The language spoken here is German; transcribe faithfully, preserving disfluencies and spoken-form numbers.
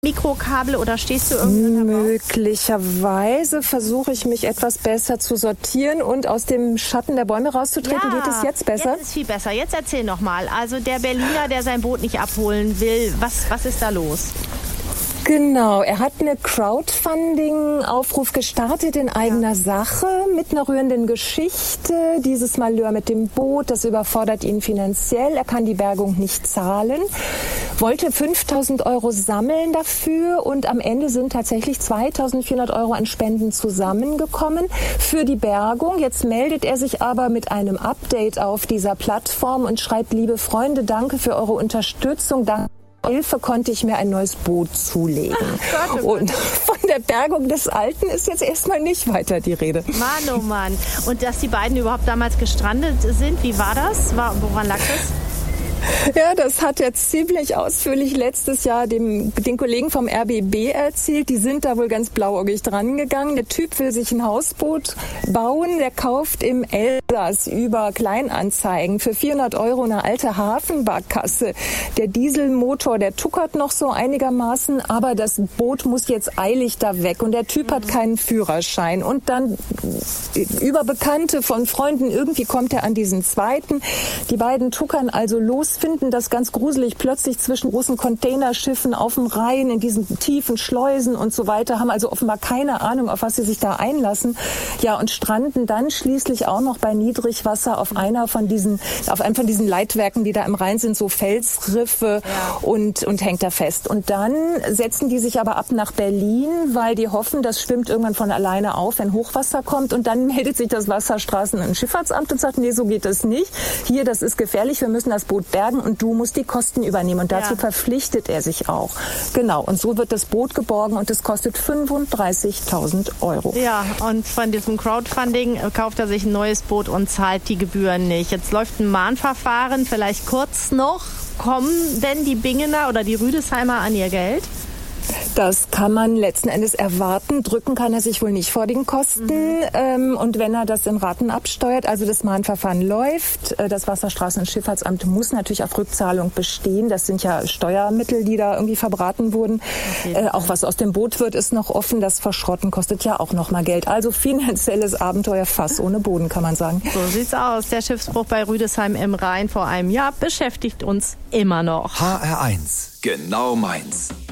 Mikrokabel oder stehst du irgendwie? Möglicherweise versuche ich mich etwas besser zu sortieren und aus dem Schatten der Bäume rauszutreten. Ja, geht es jetzt besser? Jetzt ist viel besser. Jetzt erzähl noch mal. Also der Berliner, der sein Boot nicht abholen will, was, was ist da los? Genau, er hat eine Crowdfunding-Aufruf gestartet in eigener ja. Sache mit einer rührenden Geschichte. Dieses Malheur mit dem Boot, das überfordert ihn finanziell. Er kann die Bergung nicht zahlen, wollte fünftausend Euro sammeln dafür und am Ende sind tatsächlich zweitausendvierhundert Euro an Spenden zusammengekommen für die Bergung. Jetzt meldet er sich aber mit einem Update auf dieser Plattform und schreibt: Liebe Freunde, danke für eure Unterstützung. Danke. Hilfe konnte ich mir ein neues Boot zulegen. Ach Gott, oh Gott. Und von der Bergung des Alten ist jetzt erstmal nicht weiter die Rede. Mann, oh Mann. Und dass die beiden überhaupt damals gestrandet sind, wie war das? War, woran lag das? Ja, das hat er ziemlich ausführlich letztes Jahr dem, den Kollegen vom R B B erzählt. Die sind da wohl ganz blauäugig dran gegangen. Der Typ will sich ein Hausboot bauen. Der kauft im Elsass über Kleinanzeigen für vierhundert Euro eine alte Hafenbarkasse. Der Dieselmotor, der tuckert noch so einigermaßen, aber das Boot muss jetzt eilig da weg. Und der Typ mhm. hat keinen Führerschein. Und dann über Bekannte von Freunden, irgendwie kommt er an diesen zweiten. Die beiden tuckern also los, finden das ganz gruselig plötzlich zwischen großen Containerschiffen auf dem Rhein in diesen tiefen Schleusen und so weiter, haben also offenbar keine Ahnung, auf was sie sich da einlassen. Ja, und stranden dann schließlich auch noch bei Niedrigwasser auf einer von diesen, auf einem von diesen Leitwerken, die da im Rhein sind, so Felsriffe ja. und, und hängt da fest. Und dann setzen die sich aber ab nach Berlin, weil die hoffen, das schwimmt irgendwann von alleine auf, wenn Hochwasser kommt. Und dann meldet sich das Wasserstraßen- und Schifffahrtsamt und sagt, nee, so geht das nicht. Hier, das ist gefährlich, wir müssen das Boot bergen und du musst die Kosten übernehmen. Und dazu ja. verpflichtet er sich auch. Genau. Und so wird das Boot geborgen und es kostet fünfunddreißigtausend Euro. Ja, und von diesem Crowdfunding kauft er sich ein neues Boot und zahlt die Gebühren nicht. Jetzt läuft ein Mahnverfahren, vielleicht kurz noch. Kommen denn die Bingener oder die Rüdesheimer an ihr Geld? Das kann man letzten Endes erwarten. Drücken kann er sich wohl nicht vor den Kosten. Mhm. Ähm, und wenn er das in Raten absteuert, also das Mahnverfahren läuft, äh, das Wasserstraßen- und Schifffahrtsamt muss natürlich auf Rückzahlung bestehen. Das sind ja Steuermittel, die da irgendwie verbraten wurden. Okay. Äh, auch was aus dem Boot wird, ist noch offen. Das Verschrotten kostet ja auch noch mal Geld. Also finanzielles Abenteuer fast ohne Boden, kann man sagen. So sieht's aus. Der Schiffsbruch bei Rüdesheim im Rhein vor einem Jahr beschäftigt uns immer noch. H R eins, genau meins.